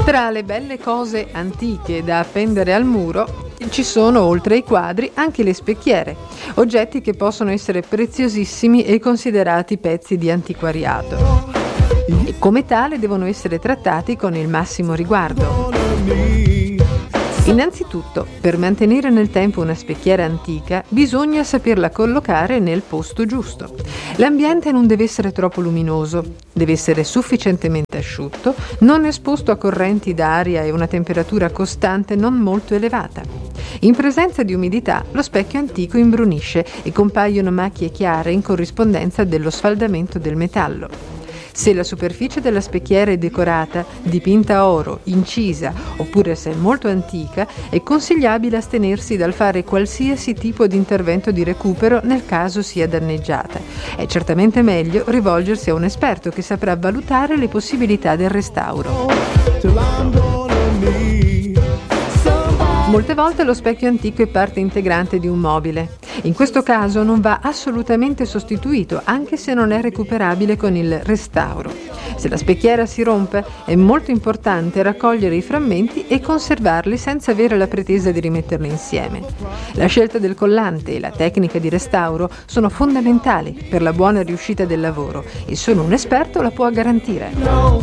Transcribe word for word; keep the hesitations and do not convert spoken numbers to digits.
Tra le belle cose antiche da appendere al muro ci sono, oltre ai quadri, anche le specchiere, oggetti che possono essere preziosissimi e considerati pezzi di antiquariato. E come tale devono essere trattati con il massimo riguardo. Innanzitutto, per mantenere nel tempo una specchiera antica, bisogna saperla collocare nel posto giusto. L'ambiente non deve essere troppo luminoso, deve essere sufficientemente asciutto, non esposto a correnti d'aria e una temperatura costante non molto elevata. In presenza di umidità, lo specchio antico imbrunisce e compaiono macchie chiare in corrispondenza dello sfaldamento del metallo. Se la superficie della specchiera è decorata, dipinta a oro, incisa, oppure se è molto antica, è consigliabile astenersi dal fare qualsiasi tipo di intervento di recupero nel caso sia danneggiata. È certamente meglio rivolgersi a un esperto che saprà valutare le possibilità del restauro. Molte volte lo specchio antico è parte integrante di un mobile. In questo caso non va assolutamente sostituito, anche se non è recuperabile con il restauro. Se la specchiera si rompe, è molto importante raccogliere i frammenti e conservarli senza avere la pretesa di rimetterli insieme. La scelta del collante e la tecnica di restauro sono fondamentali per la buona riuscita del lavoro e solo un esperto la può garantire.